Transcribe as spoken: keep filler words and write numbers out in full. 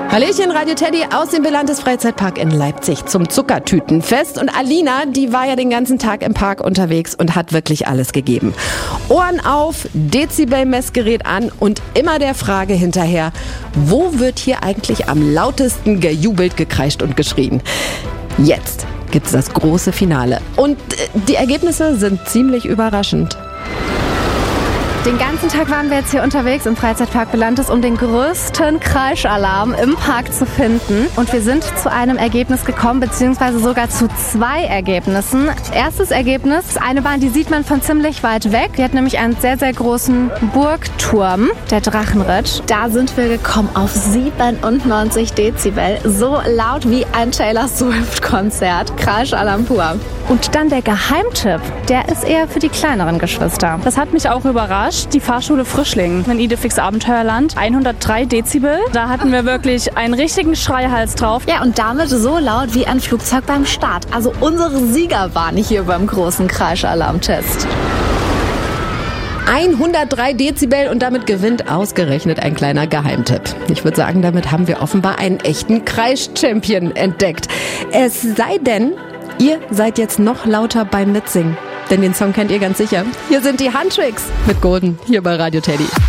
Hallöchen, Radio Teddy aus dem Belantes Freizeitpark in Leipzig zum Zuckertütenfest. Und Alina, die war ja den ganzen Tag im Park unterwegs und hat wirklich alles gegeben. Ohren auf, Dezibelmessgerät an und immer der Frage hinterher, wo wird hier eigentlich am lautesten gejubelt, gekreischt und geschrien? Jetzt gibt's das große Finale. Und die Ergebnisse sind ziemlich überraschend. Den ganzen Tag waren wir jetzt hier unterwegs im Freizeitpark Belantes, um den größten Kreischalarm im Park zu finden. Und wir sind zu einem Ergebnis gekommen, beziehungsweise sogar zu zwei Ergebnissen. Erstes Ergebnis, eine Bahn, die sieht man von ziemlich weit weg. Die hat nämlich einen sehr, sehr großen Burgturm, der Drachenritt. Da sind wir gekommen auf siebenundneunzig Dezibel, so laut wie ein Taylor Swift-Konzert. Kreischalarm pur. Und dann der Geheimtipp, der ist eher für die kleineren Geschwister. Das hat mich auch überrascht. Die Fahrschule Frischling in Idefix Abenteuerland, hundertdrei Dezibel. Da hatten wir wirklich einen richtigen Schreihals drauf. Ja, und damit so laut wie ein Flugzeug beim Start. Also unsere Siegerbahn hier beim großen Kreischalarmtest. hundertdrei Dezibel und damit gewinnt ausgerechnet ein kleiner Geheimtipp. Ich würde sagen, damit haben wir offenbar einen echten Kreis-Champion entdeckt. Es sei denn, ihr seid jetzt noch lauter beim Mitsingen. Denn den Song kennt ihr ganz sicher. Hier sind die Handtricks mit Golden, hier bei Radio Teddy.